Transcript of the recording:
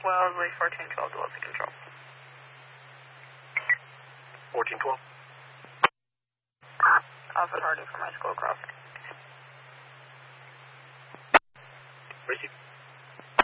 Wellesley, 1412 to Wellesley Control. 1412. Alpha Hardy for my school crossing. Receive.